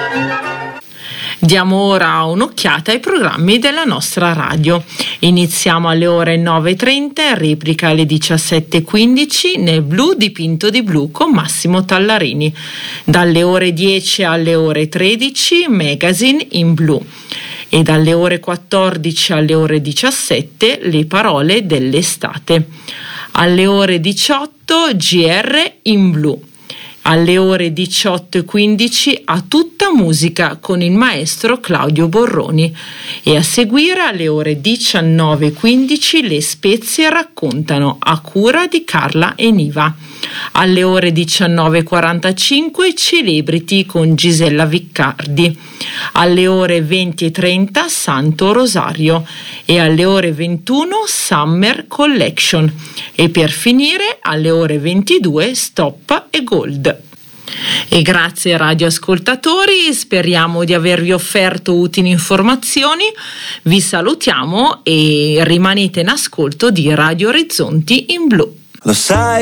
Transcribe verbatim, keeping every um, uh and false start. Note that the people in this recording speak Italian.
Diamo ora un'occhiata ai programmi della nostra radio. Iniziamo alle ore nove e trenta e replica alle diciassette e quindici nel Blu dipinto di blu con Massimo Tallarini. Dalle ore dieci alle ore tredici Magazine in blu. E dalle ore quattordici alle ore diciassette Le parole dell'estate. Alle ore diciotto G R in blu. Alle ore diciotto e quindici A tutta musica con il maestro Claudio Borroni e a seguire alle ore diciannove e quindici Le spezie raccontano a cura di Carla e Niva. Alle ore diciannove e quarantacinque Celebrity con Gisella Viccardi. Alle ore venti e trenta Santo Rosario e alle ore ventuno Summer Collection e per finire alle ore ventidue Stop e Gold. E grazie radioascoltatori, speriamo di avervi offerto utili informazioni. Vi salutiamo e rimanete in ascolto di Radio Orizzonti in Blu. Lo sai